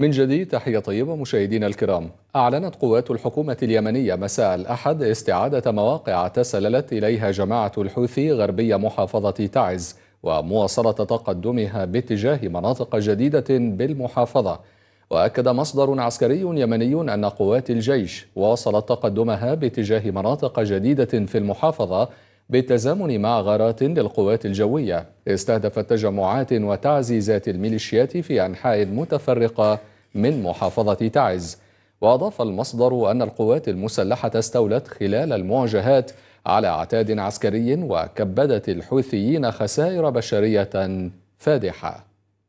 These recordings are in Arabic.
من جديد تحية طيبة مشاهدينا الكرام. أعلنت قوات الحكومة اليمنية مساء الأحد استعادة مواقع تسللت إليها جماعة الحوثي غربي محافظة تعز ومواصلة تقدمها باتجاه مناطق جديدة بالمحافظة. وأكد مصدر عسكري يمني أن قوات الجيش واصلت تقدمها باتجاه مناطق جديدة في المحافظة بالتزامن مع غارات للقوات الجوية استهدفت تجمعات وتعزيزات الميليشيات في أنحاء متفرقة من محافظة تعز. وأضاف المصدر أن القوات المسلحة استولت خلال المواجهات على عتاد عسكري وكبدت الحوثيين خسائر بشرية فادحة.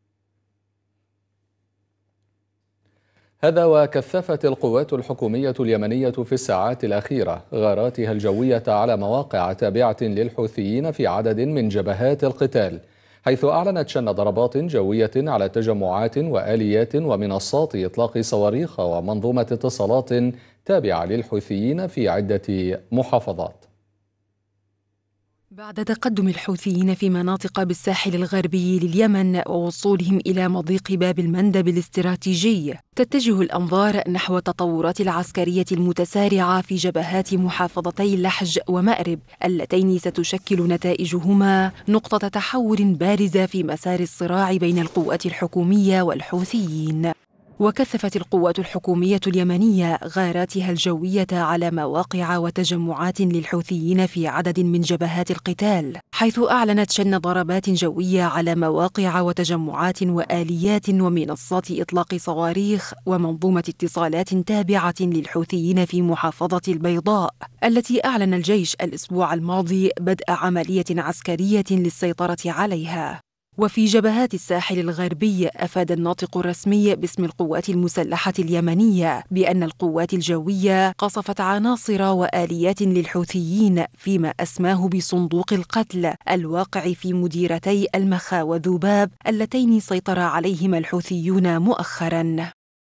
هذا وكثفت القوات الحكومية اليمنية في الساعات الأخيرة غاراتها الجوية على مواقع تابعة للحوثيين في عدد من جبهات القتال، حيث أعلنت شن ضربات جوية على تجمعات وآليات ومنصات إطلاق صواريخ ومنظومة اتصالات تابعة للحوثيين في عدة محافظات. بعد تقدم الحوثيين في مناطق بالساحل الغربي لليمن ووصولهم إلى مضيق باب المندب الاستراتيجي، تتجه الأنظار نحو التطورات العسكرية المتسارعة في جبهات محافظتي لحج ومأرب اللتين ستشكل نتائجهما نقطة تحول بارزة في مسار الصراع بين القوات الحكومية والحوثيين. وكثفت القوات الحكومية اليمنية غاراتها الجوية على مواقع وتجمعات للحوثيين في عدد من جبهات القتال، حيث أعلنت شن ضربات جوية على مواقع وتجمعات وآليات ومنصات إطلاق صواريخ ومنظومة اتصالات تابعة للحوثيين في محافظة البيضاء، التي أعلن الجيش الأسبوع الماضي بدء عملية عسكرية للسيطرة عليها. وفي جبهات الساحل الغربي أفاد الناطق الرسمي باسم القوات المسلحة اليمنية بأن القوات الجوية قصفت عناصر وآليات للحوثيين فيما أسماه بصندوق القتل الواقع في مديرتي المخا وذباب اللتين سيطر عليهما الحوثيون مؤخراً.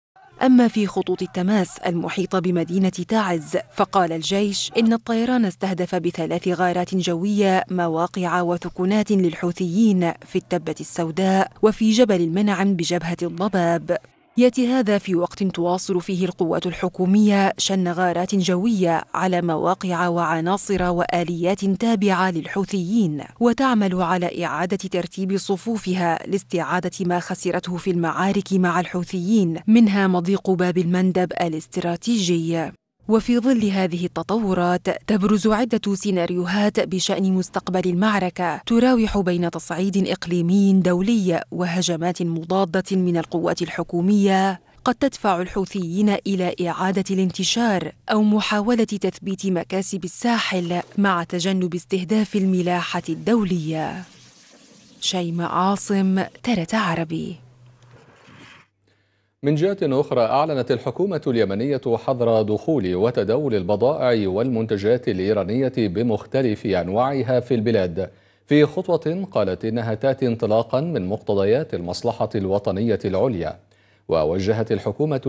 أما في خطوط التماس المحيطة بمدينة تعز، فقال الجيش إن الطيران استهدف ب3 غارات جوية مواقع وثكنات للحوثيين في التبة السوداء وفي جبل المنعم بجبهة الضباب. يأتي هذا في وقت تواصل فيه القوات الحكومية شن غارات جوية على مواقع وعناصر وآليات تابعة للحوثيين، وتعمل على إعادة ترتيب صفوفها لاستعادة ما خسرته في المعارك مع الحوثيين، منها مضيق باب المندب الاستراتيجي. وفي ظل هذه التطورات تبرز عدة سيناريوهات بشأن مستقبل المعركة، تراوح بين تصعيد إقليمي دولي وهجمات مضادة من القوات الحكومية قد تدفع الحوثيين إلى إعادة الانتشار أو محاولة تثبيت مكاسب الساحل مع تجنب استهداف الملاحة الدولية. شيماء عاصم، TRT عربي. من جهة أخرى أعلنت الحكومة اليمنية حظر دخول وتداول البضائع والمنتجات الإيرانية بمختلف أنواعها في البلاد، في خطوة قالت إنها تأتي انطلاقا من مقتضيات المصلحة الوطنية العليا. ووجهت الحكومة